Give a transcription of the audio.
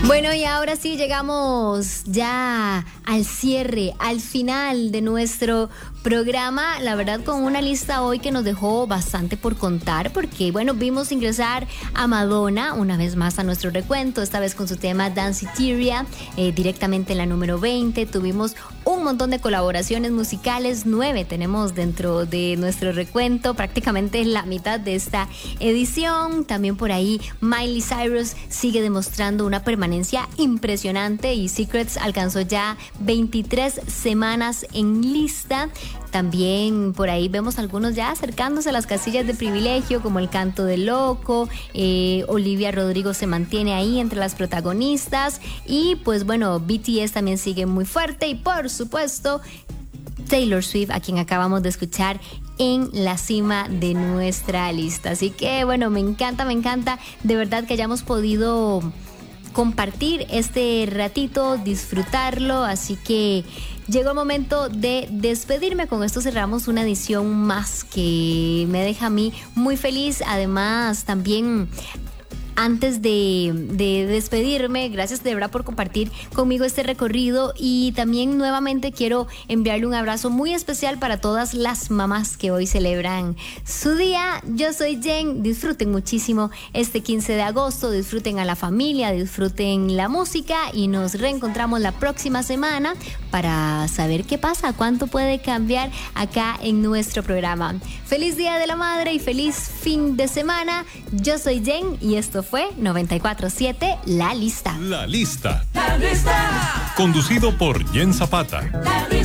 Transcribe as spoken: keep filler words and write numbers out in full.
Bueno, y ahora sí llegamos ya al cierre, al final de nuestro programa, la verdad con una lista hoy que nos dejó bastante por contar, porque bueno, vimos ingresar a Madonna una vez más a nuestro recuento, esta vez con su tema Danceteria, eh, directamente en la número veinte. Tuvimos un montón de colaboraciones musicales, nueve tenemos dentro de nuestro recuento, prácticamente la mitad de esta edición. También por ahí Miley Cyrus sigue demostrando una permanencia impresionante y Secrets alcanzó ya veintitrés semanas en lista. También por ahí vemos algunos ya acercándose a las casillas de privilegio, como El Canto del Loco. eh, Olivia Rodrigo se mantiene ahí entre las protagonistas y pues bueno, B T S también sigue muy fuerte y por supuesto Taylor Swift, a quien acabamos de escuchar en la cima de nuestra lista. Así que bueno, me encanta, me encanta de verdad que hayamos podido compartir este ratito, disfrutarlo, así que llegó el momento de despedirme. Con esto cerramos una edición más que me deja a mí muy feliz. Además, también antes de, de despedirme, gracias de verdad por compartir conmigo este recorrido y también nuevamente quiero enviarle un abrazo muy especial para todas las mamás que hoy celebran su día. Yo soy Jen, disfruten muchísimo este quince de agosto, disfruten a la familia, disfruten la música y nos reencontramos la próxima semana para saber qué pasa, cuánto puede cambiar acá en nuestro programa. Feliz Día de la Madre y feliz fin de semana. Yo soy Jen y esto fue noventa y cuatro punto siete La Lista. La Lista. La Lista. Conducido por Jen Zapata.